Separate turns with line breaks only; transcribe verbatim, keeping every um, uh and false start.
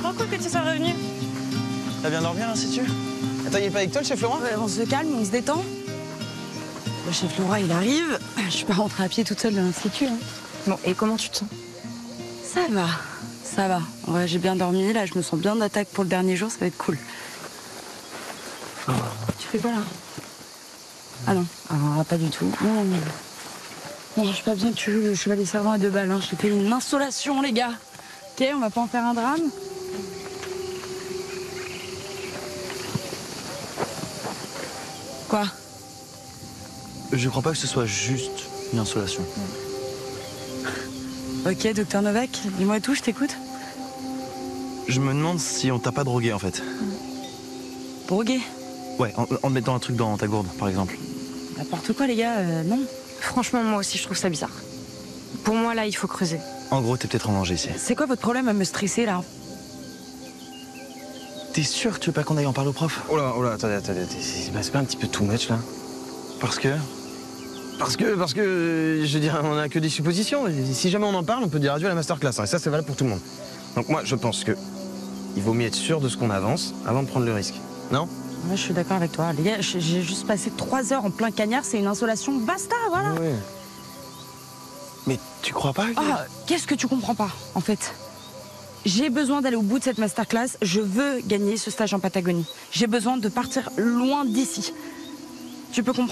trop cool que tu sois revenu.
T'as bien dormi à l'Institut? Attends, il est pas avec toi, le chef Laurent?
Ouais, on se calme, on se détend. Le chef Laurent, il arrive. Je suis pas rentrée à pied toute seule de l'Institut. Hein.
Bon, et comment tu te sens?
Ça va, ça va. Ouais, j'ai bien dormi, là, je me sens bien d'attaque pour le dernier jour, ça va être cool. Tu fais quoi, là? Ah non, ah, pas du tout. Non, non, non. Non, je suis pas besoin que tu joues le chevalier servant à deux balles. Hein. Je t'ai fait une installation, les gars. Ok, on va pas en faire un drame. Quoi?
Je crois pas que ce soit juste une insolation.
Ok, docteur Novak, dis-moi tout, je t'écoute.
Je me demande si on t'a pas drogué, en fait.
Drogué?
Ouais, en, en te mettant un truc dans ta gourde, par exemple.
N'importe quoi, les gars, euh, non.
Franchement, moi aussi, je trouve ça bizarre. Pour moi, là, il faut creuser.
En gros, t'es peut-être en danger ici.
C'est quoi votre problème à me stresser, là?
T'es sûr que tu veux pas qu'on aille en parler au prof?
Oh là, oh là, attendez, attendez, c'est bah, c'est pas un petit peu too much, là?
Parce que...
Parce que, parce que, je veux dire, on a que des suppositions. Si jamais on en parle, on peut dire adieu à la masterclass, hein, et ça, c'est valable pour tout le monde. Donc moi, je pense que il vaut mieux être sûr de ce qu'on avance avant de prendre le risque. Non?
Moi, je suis d'accord avec toi. Les gars, j'ai juste passé trois heures en plein cagnard, c'est une insolation, basta, voilà.
Ouais.
Mais tu crois pas que...
Ah, qu'est-ce que tu comprends pas, en fait? J'ai besoin d'aller au bout de cette masterclass, je veux gagner ce stage en Patagonie. J'ai besoin de partir loin d'ici. Tu peux comprendre.